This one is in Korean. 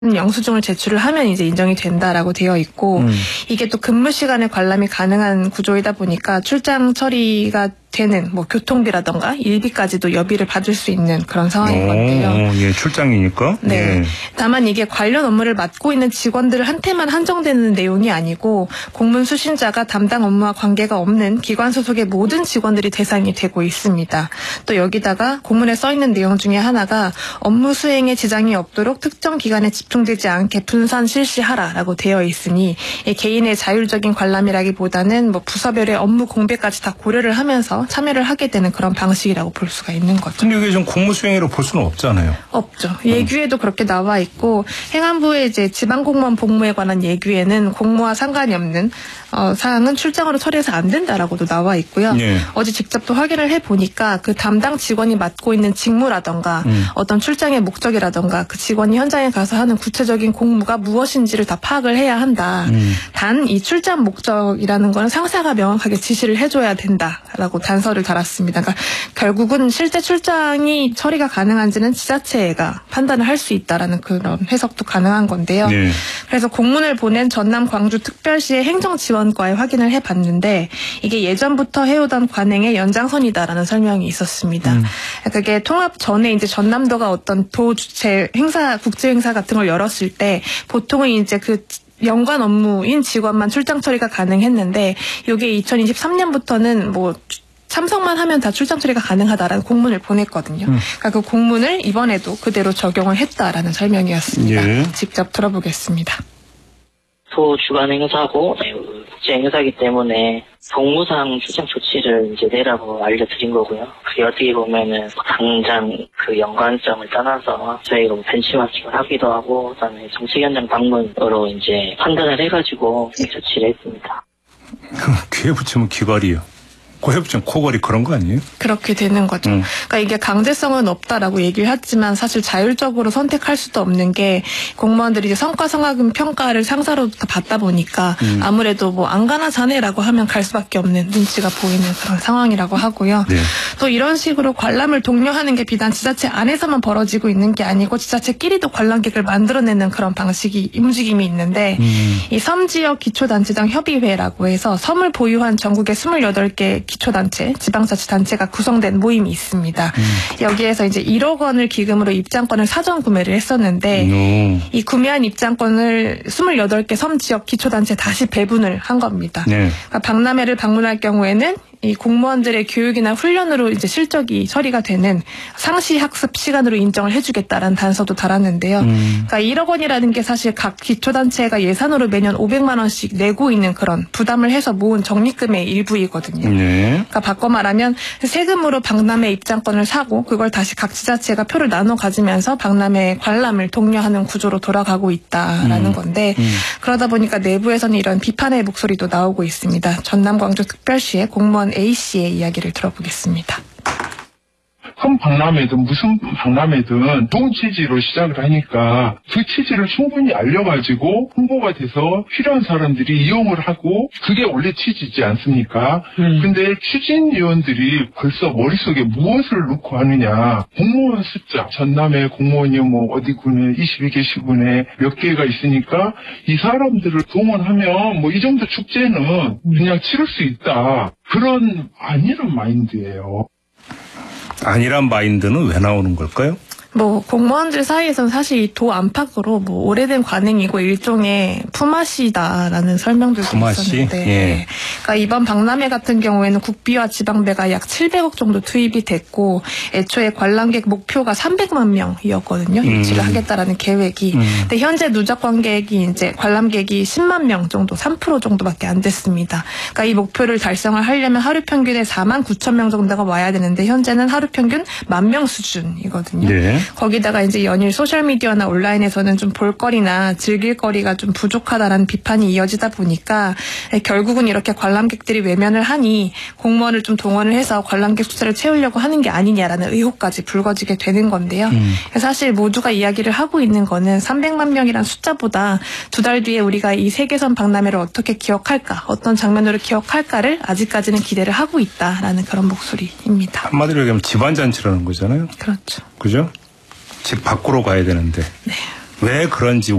영수증을 제출을 하면 이제 인정이 된다라고 되어 있고 이게 또 근무 시간에 관람이 가능한 구조이다 보니까 출장 처리가 되는 뭐 교통비라던가 일비까지도 여비를 받을 수 있는 그런 상황인 건데요. 예, 출장이니까. 네. 예. 다만 이게 관련 업무를 맡고 있는 직원들한테만 한정되는 내용이 아니고 공문 수신자가 담당 업무와 관계가 없는 기관 소속의 모든 직원들이 대상이 되고 있습니다. 또 여기다가 공문에 써 있는 내용 중에 하나가 업무 수행에 지장이 없도록 특정 기간에 집중되지 않게 분산 실시하라라고 되어 있으니 개인의 자율적인 관람이라기보다는 뭐 부서별의 업무 공백까지 다 고려를 하면서 참여를 하게 되는 그런 방식이라고 볼 수가 있는 거죠. 근데 이게 좀 공무 수행이라고 볼 수는 없잖아요. 없죠. 예규에도 그렇게 나와 있고 행안부의 이제 지방공무원 복무에 관한 예규에는 공무와 상관이 없는 사항은 출장으로 처리해서 안 된다라고도 나와 있고요. 예. 어제 직접 또 확인을 해보니까 그 담당 직원이 맡고 있는 직무라던가 어떤 출장의 목적이라던가 그 직원이 현장에 가서 하는 구체적인 공무가 무엇인지를 다 파악을 해야 한다. 단 이 출장 목적이라는 거는 상사가 명확하게 지시를 해줘야 된다라고 단서를 달았습니다. 그러니까 결국은 실제 출장이 처리가 가능한지는 지자체가 판단을 할 수 있다라는 그런 해석도 가능한 건데요. 네. 그래서 공문을 보낸 전남 광주특별시의 행정지원과에 확인을 해봤는데 이게 예전부터 해오던 관행의 연장선이다라는 설명이 있었습니다. 그게 통합 전에 이제 전남도가 어떤 도 주최 행사, 국제 행사 같은 걸 열었을 때 보통은 이제 그 연관 업무인 직원만 출장 처리가 가능했는데 이게 2023년부터는 뭐 참석만 하면 다 출장 처리가 가능하다라는 공문을 보냈거든요. 그러니까 그 공문을 이번에도 그대로 적용을 했다라는 설명이었습니다. 예. 직접 들어보겠습니다. 소 주간 행사고 국제 행사이기 때문에 복무상 출장 조치를 이제 내라고 알려드린 거고요. 그게 어떻게 보면은 당장 그 연관성을 떠나서 저희가 벤치마킹을 하기도 하고 그다음에 정책 현장 방문으로 이제 판단을 해가지고 조치를 했습니다. 귀에 붙이면 귀걸이요. 코에 붙이면 코걸이 그런 거 아니에요? 그렇게 되는 거죠. 그러니까 이게 강제성은 없다라고 얘기를 했지만 사실 자율적으로 선택할 수도 없는 게 공무원들이 이제 성과 성과금 평가를 상사로부터 받다 보니까 아무래도 뭐 안 가나 자네라고 하면 갈 수밖에 없는 눈치가 보이는 그런 상황이라고 하고요. 네. 또 이런 식으로 관람을 독려하는 게 비단 지자체 안에서만 벌어지고 있는 게 아니고 지자체끼리도 관람객을 만들어내는 그런 방식이 움직임이 있는데 이 섬지역 기초단체장 협의회라고 해서 섬을 보유한 전국의 28개 기초단체, 지방자치단체가 구성된 모임이 있습니다. 여기에서 이제 1억 원을 기금으로 입장권을 사전 구매를 했었는데 이 구매한 입장권을 28개 섬지역 기초단체 다시 배분을 한 겁니다. 네. 그러니까 박람회를 방문할 경우에는 이 공무원들의 교육이나 훈련으로 이제 실적이 처리가 되는 상시 학습 시간으로 인정을 해주겠다라는 단서도 달았는데요. 그러니까 1억 원이라는 게 사실 각 기초단체가 예산으로 매년 500만 원씩 내고 있는 그런 부담을 해서 모은 적립금의 일부이거든요. 네. 그러니까 바꿔 말하면 세금으로 박람회 입장권을 사고 그걸 다시 각 지자체가 표를 나눠 가지면서 박람회 관람을 독려하는 구조로 돌아가고 있다라는 건데 그러다 보니까 내부에서는 이런 비판의 목소리도 나오고 있습니다. 전남 광주특별시의 공무원 A씨의 이야기를 들어보겠습니다. 큰 박람회든 무슨 박람회든 좋은 취지로 시작을 하니까 그 취지를 충분히 알려가지고 홍보가 돼서 필요한 사람들이 이용을 하고 그게 원래 취지지 않습니까? 근데 추진위원들이 벌써 머릿속에 무엇을 넣고 하느냐. 공무원 숫자, 전남에 공무원이 뭐 어디 군에 22개 시군에 몇 개가 있으니까 이 사람들을 동원하면 뭐 이 정도 축제는 그냥 치를 수 있다. 그런 아니란 마인드예요. 아니란 마인드는 왜 나오는 걸까요? 뭐 공무원들 사이에서는 사실 이 도 안팎으로 뭐 오래된 관행이고 일종의 품앗이다라는 설명들도 품앗이? 있었는데 예. 그러니까 이번 박람회 같은 경우에는 국비와 지방배가 약 700억 정도 투입이 됐고 애초에 관람객 목표가 300만 명이었거든요. 유치를 하겠다라는 계획이. 근데 현재 누적 관객이 이제 관람객이 10만 명 정도 3% 정도밖에 안 됐습니다. 그러니까 이 목표를 달성을 하려면 하루 평균에 4만 9천 명 정도가 와야 되는데 현재는 하루 평균 10,000명 수준이거든요. 네. 거기다가 이제 연일 소셜미디어나 온라인에서는 좀 볼거리나 즐길거리가 좀 부족하다라는 비판이 이어지다 보니까 결국은 이렇게 관람객들이 외면을 하니 공무원을 좀 동원을 해서 관람객 숫자를 채우려고 하는 게 아니냐라는 의혹까지 불거지게 되는 건데요. 사실 모두가 이야기를 하고 있는 거는 300만 명이란 숫자보다 두 달 뒤에 우리가 이 세계선 박람회를 어떻게 기억할까, 어떤 장면으로 기억할까를 아직까지는 기대를 하고 있다라는 그런 목소리입니다. 한마디로 얘기하면 집안잔치라는 거잖아요. 그렇죠. 그죠? 집 밖으로 가야 되는데. 네. 왜 그런지